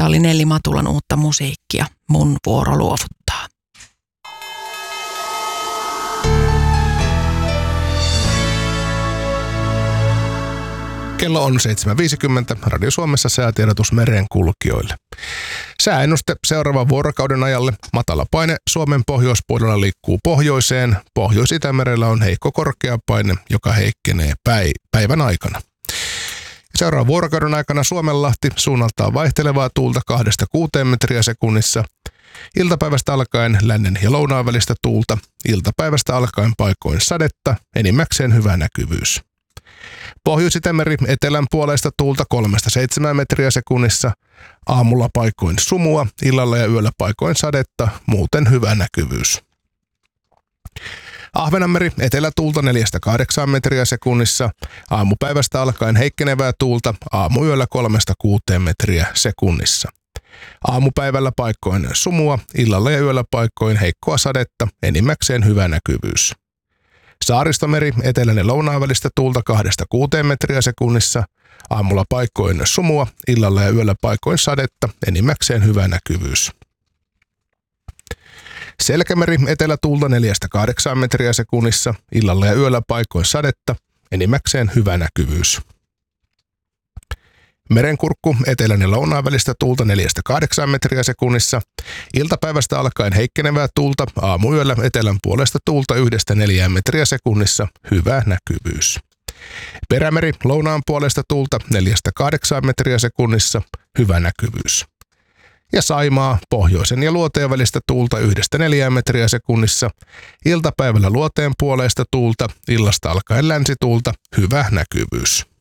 Tämä oli Nelli Matulan uutta musiikkia. Mun vuoro luovuttaa. Kello on 7.50. Radio Suomessa säätiedotus merenkulkijoille. Sääennuste seuraavan vuorokauden ajalle. Matala paine Suomen pohjoispuolella liikkuu pohjoiseen. Pohjois-Itämerellä on heikko korkea paine, joka heikkenee päivän aikana. Seuraavan vuorokauden aikana Suomenlahti suunnaltaan vaihtelevaa tuulta 2-6 metriä sekunnissa. Iltapäivästä alkaen lännen ja lounaan välistä tuulta. Iltapäivästä alkaen paikoin sadetta, enimmäkseen hyvä näkyvyys. Pohjois-Itämeri etelän puoleista tuulta 3-7 metriä sekunnissa. Aamulla paikoin sumua, illalla ja yöllä paikoin sadetta, muuten hyvä näkyvyys. Ahvenanmeri etelätuulta 4-8 metriä sekunnissa. Aamupäivästä alkaen heikkenevää tuulta, aamuyöllä 3-6 metriä sekunnissa. Aamupäivällä paikoin sumua, illalla ja yöllä paikoin heikkoa sadetta, enimmäkseen hyvä näkyvyys. Saaristomeri etelän ja lounaan välistä tuulta 2-6 metriä sekunnissa. Aamulla paikoin sumua, illalla ja yöllä paikoin sadetta, enimmäkseen hyvä näkyvyys. Selkämeri etelätuulta 4-8 metriä sekunnissa. Illalla ja yöllä paikoin sadetta, enimmäkseen hyvä näkyvyys. Merenkurkku etelän ja lounaan välistä tuulta 4-8 metriä sekunnissa. Iltapäivästä alkaen heikkenevää tuulta, aamuyöllä etelän puolesta tuulta 1-4 metriä sekunnissa, hyvä näkyvyys. Perämeri lounaan puolesta tuulta 4-8 metriä sekunnissa, hyvä näkyvyys. Ja Saimaa pohjoisen ja luoteen välistä tuulta 1-4 metriä sekunnissa. Iltapäivällä luoteen puolesta tuulta, illasta alkaen länsituulta, hyvä näkyvyys.